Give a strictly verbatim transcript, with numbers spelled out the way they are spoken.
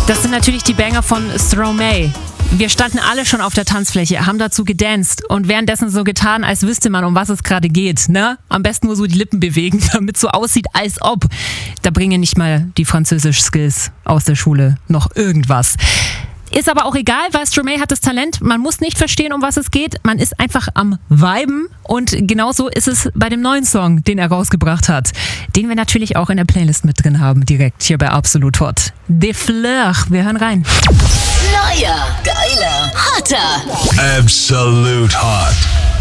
Das sind natürlich die Banger von Stromae. Wir standen alle schon auf der Tanzfläche, haben dazu gedanced und währenddessen so getan, als wüsste man, um was es gerade geht. Ne? Am besten nur so die Lippen bewegen, damit es so aussieht, als ob. Da bringen nicht mal die Französisch-Skills aus der Schule noch irgendwas. Ist aber auch egal, weil Stromae hat das Talent. Man muss nicht verstehen, um was es geht. Man ist einfach am Viben. Und genauso ist es bei dem neuen Song, den er rausgebracht hat. Den wir natürlich auch in der Playlist mit drin haben, direkt hier bei Absolut Hot. Des Fleurs. Wir hören rein. Neuer, geiler, hotter. Absolute Hot.